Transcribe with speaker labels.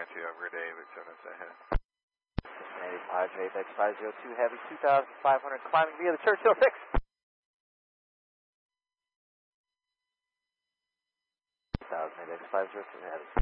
Speaker 1: 2 over David, 7 ahead.
Speaker 2: Cincinnati Padre, X502 Heavy, 2,500, climbing via the Churchill 6. 1,000 X502 Heavy.